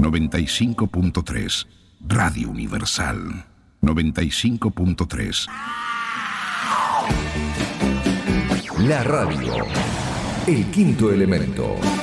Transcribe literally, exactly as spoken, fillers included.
noventa y cinco punto tres. Radio Universal. noventa y cinco punto tres. La radio. El quinto elemento.